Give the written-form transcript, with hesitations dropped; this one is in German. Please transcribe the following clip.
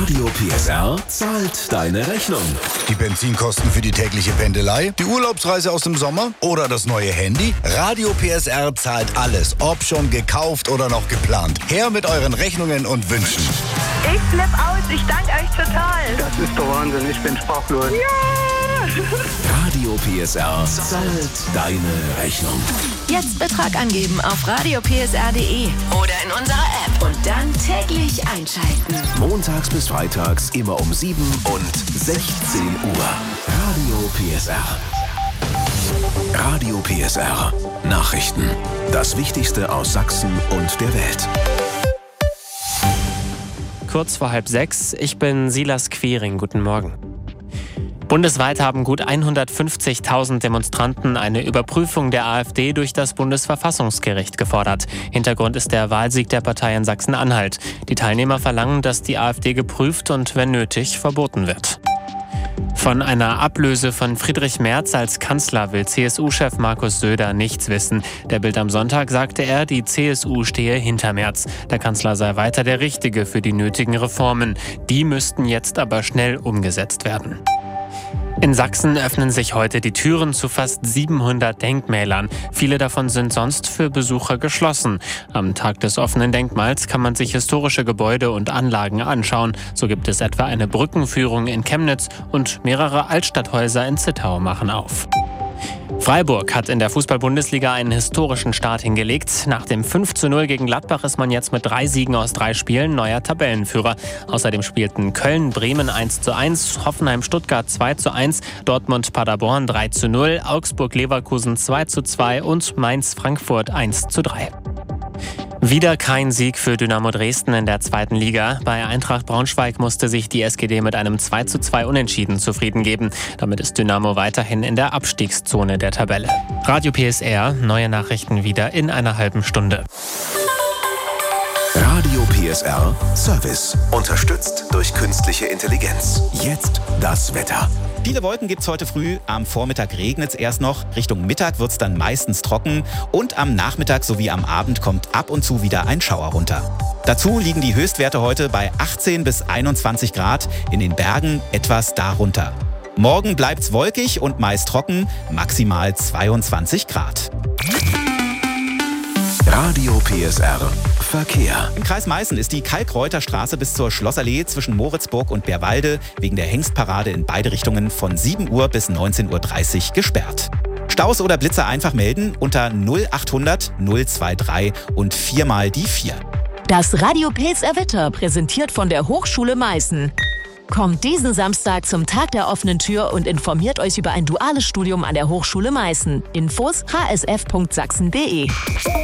Radio PSR zahlt deine Rechnung. Die Benzinkosten für die tägliche Pendelei, die Urlaubsreise aus dem Sommer oder das neue Handy? Radio PSR zahlt alles, ob schon gekauft oder noch geplant. Her mit euren Rechnungen und Wünschen. Ich flipp aus, ich danke euch total. Das ist der Wahnsinn, ich bin sprachlos. Ja! Radio PSR zahlt deine Rechnung. Jetzt Betrag angeben auf radiopsr.de oder in unserer App und dann täglich einschalten. Montags bis freitags immer um 7 und 16 Uhr. Radio PSR. Radio PSR. Nachrichten. Das Wichtigste aus Sachsen und der Welt. Kurz vor 5:30, ich bin Silas Quiring. Guten Morgen. Bundesweit haben gut 150.000 Demonstranten eine Überprüfung der AfD durch das Bundesverfassungsgericht gefordert. Hintergrund ist der Wahlsieg der Partei in Sachsen-Anhalt. Die Teilnehmer verlangen, dass die AfD geprüft und, wenn nötig, verboten wird. Von einer Ablöse von Friedrich Merz als Kanzler will CSU-Chef Markus Söder nichts wissen. Der Bild am Sonntag sagte er, die CSU stehe hinter Merz. Der Kanzler sei weiter der Richtige für die nötigen Reformen. Die müssten jetzt aber schnell umgesetzt werden. In Sachsen öffnen sich heute die Türen zu fast 700 Denkmälern. Viele davon sind sonst für Besucher geschlossen. Am Tag des offenen Denkmals kann man sich historische Gebäude und Anlagen anschauen. So gibt es etwa eine Brückenführung in Chemnitz und mehrere Altstadthäuser in Zittau machen auf. Freiburg hat in der Fußball-Bundesliga einen historischen Start hingelegt. Nach dem 5:0 gegen Gladbach ist man jetzt mit 3 Siegen aus 3 Spielen neuer Tabellenführer. Außerdem spielten Köln-Bremen 1:1, Hoffenheim-Stuttgart 2:1, Dortmund-Paderborn 3:0, Augsburg-Leverkusen 2:2 und Mainz-Frankfurt 1:3. Wieder kein Sieg für Dynamo Dresden in der 2. Liga. Bei Eintracht Braunschweig musste sich die SGD mit einem 2:2 Unentschieden zufrieden geben. Damit ist Dynamo weiterhin in der Abstiegszone der Tabelle. Radio PSR, neue Nachrichten wieder in einer halben Stunde. Radio PSR Service. Unterstützt durch künstliche Intelligenz. Jetzt das Wetter. Viele Wolken gibt's heute früh, am Vormittag regnet's erst noch, Richtung Mittag wird's dann meistens trocken und am Nachmittag sowie am Abend kommt ab und zu wieder ein Schauer runter. Dazu liegen die Höchstwerte heute bei 18 bis 21 Grad, in den Bergen etwas darunter. Morgen bleibt's wolkig und meist trocken, maximal 22 Grad. Radio PSR Verkehr. Im Kreis Meißen ist die Kalkreuterstraße bis zur Schlossallee zwischen Moritzburg und Bärwalde wegen der Hengstparade in beide Richtungen von 7 Uhr bis 19:30 Uhr gesperrt. Staus oder Blitzer einfach melden unter 0800 023 und 4 die 4. Das Radio PSR Wetter präsentiert von der Hochschule Meißen. Kommt diesen Samstag zum Tag der offenen Tür und informiert euch über ein duales Studium an der Hochschule Meißen. Infos hsf.sachsen.de.